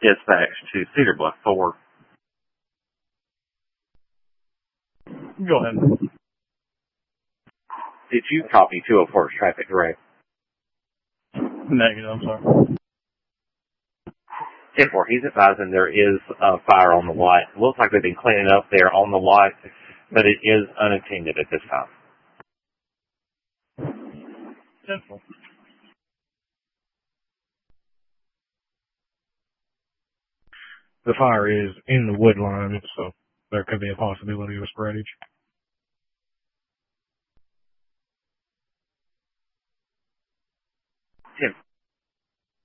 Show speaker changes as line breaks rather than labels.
Dispatch to Cedar Bluff 4.
Go ahead.
Did you copy 204's traffic direct?
Negative, I'm sorry.
10-4, he's advising there is a fire on the lot. It looks like they've been cleaning up there on the lot, but it is unattended at this time.
10-4. The fire is in the wood line, so there could be a possibility of a spreadage.